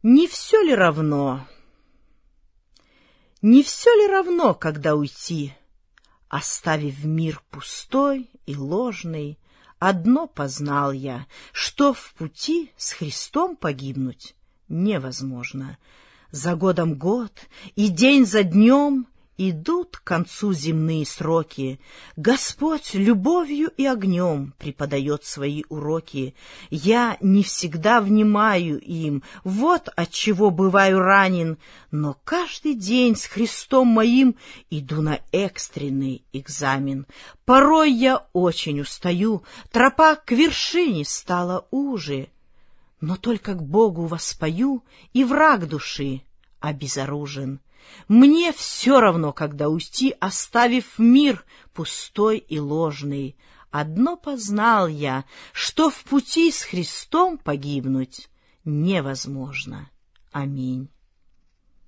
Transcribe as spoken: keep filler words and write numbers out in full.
Не все ли равно? Не все ли равно, когда уйти, оставив мир пустой и ложный? Одно познал я, что в пути с Христом погибнуть невозможно. За годом год и день за днем идут к концу земные сроки. Господь любовью и огнем преподает свои уроки. Я не всегда внимаю им, вот отчего бываю ранен, но каждый день с Христом моим иду на экстренный экзамен. Порой я очень устаю, тропа к вершине стала уже, но только к Богу воспою, и враг души обезоружен. Мне все равно, когда уйти, оставив мир пустой и ложный. Одно познал я, что в пути с Христом погибнуть невозможно. Аминь.